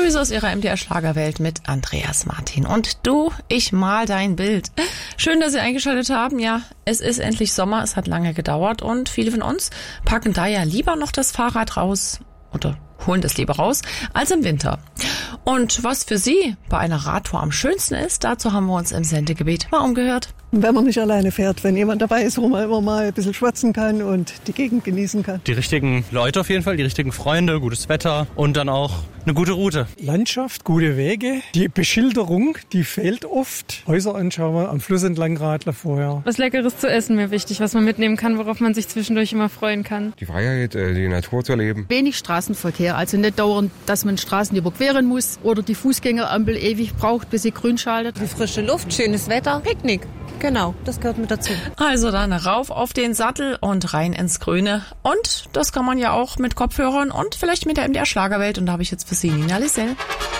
Grüße aus ihrer MDR-Schlagerwelt mit Andreas Martin. Und du, ich mal dein Bild. Schön, dass Sie eingeschaltet haben. Ja, es ist endlich Sommer, es hat lange gedauert und viele von uns packen da ja lieber noch das Fahrrad raus oder holen das lieber raus als im Winter. Und was für Sie bei einer Radtour am schönsten ist, dazu haben wir uns im Sendegebet mal umgehört. Wenn man nicht alleine fährt, wenn jemand dabei ist, wo man immer mal ein bisschen schwatzen kann und die Gegend genießen kann. Die richtigen Leute auf jeden Fall, die richtigen Freunde, gutes Wetter und dann auch eine gute Route. Landschaft, gute Wege, die Beschilderung, die fehlt oft. Häuser anschauen, am Fluss entlang radeln vorher. Was Leckeres zu essen mir wichtig, was man mitnehmen kann, worauf man sich zwischendurch immer freuen kann. Die Freiheit, die Natur zu erleben. Wenig Straßenverkehr, also nicht dauernd, dass man Straßen überqueren muss oder die Fußgängerampel ewig braucht, bis sie grün schaltet. Die frische Luft, schönes Wetter, Picknick. Genau, das gehört mit dazu. Also dann rauf auf den Sattel und rein ins Grüne. Und das kann man ja auch mit Kopfhörern und vielleicht mit der MDR Schlagerwelt. Und da habe ich jetzt für Sie Nina Lissell.